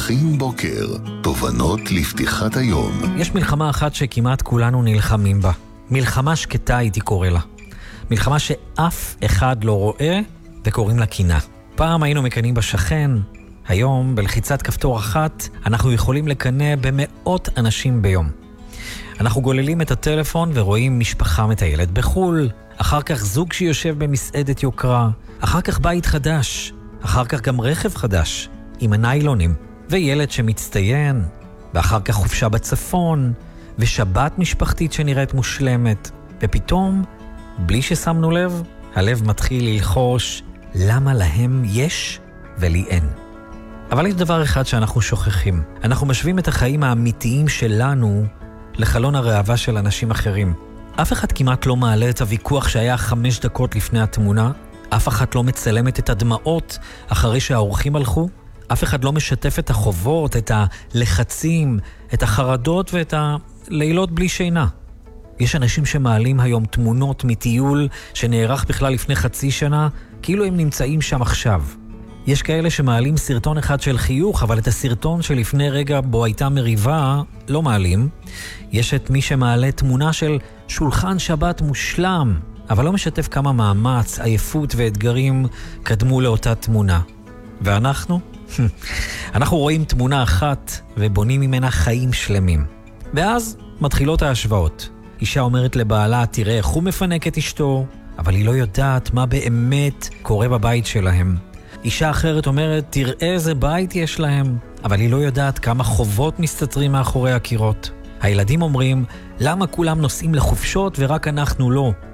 מכין בוקר, תובנות לפתיחת היום. יש מלחמה אחת שכמעט כולנו נלחמים בה. מלחמה שקטה הייתי קורא לה. מלחמה שאף אחד לא רואה וקוראים לה קינה. פעם היינו מקנים בשכן, היום בלחיצת כפתור אחת אנחנו יכולים לקנא במאות אנשים ביום. אנחנו גוללים את הטלפון ורואים משפחה מטיילת בחול, אחר כך זוג שיושב במסעדת יוקרה, אחר כך בית חדש, אחר כך גם רכב חדש עם הניילונים, וילד שמצטיין, ואחר כך חופשה בצפון, ושבת משפחתית שנראית מושלמת, ופתאום, בלי ששמנו לב, הלב מתחיל ללחוש למה להם יש ולי אין. אבל יש דבר אחד שאנחנו שוכחים. אנחנו משווים את החיים האמיתיים שלנו לחלון הראווה של אנשים אחרים. אף אחד כמעט לא מעלה את הוויכוח שהיה 5 דקות לפני התמונה, אף אחד לא מצלמת את הדמעות אחרי שהאורחים הלכו, אף אחד לא משתף את החובות, את הלחצים, את החרדות ואת הלילות בלי שינה. יש אנשים שמעלים היום תמונות מטיול שנערך בכלל לפני חצי שנה, כאילו הם נמצאים שם עכשיו. יש כאלה שמעלים סרטון אחד של חיוך, אבל את הסרטון שלפני רגע בו הייתה מריבה לא מעלים. יש את מי שמעלה תמונה של שולחן שבת מושלם, אבל לא משתף כמה מאמץ, עייפות ואתגרים קדמו לאותה תמונה. ואנחנו? אנחנו רואים תמונה אחת ובונים ממנה חיים שלמים. ואז מתחילות ההשוואות. אישה אומרת לבעלה, תראה איך הוא מפנק את אשתו, אבל היא לא יודעת מה באמת קורה בבית שלהם. אישה אחרת אומרת, תראה איזה בית יש להם, אבל היא לא יודעת כמה חובות מסתתרים מאחורי הקירות. הילדים אומרים, למה כולם נוסעים לחופשות ורק אנחנו לא?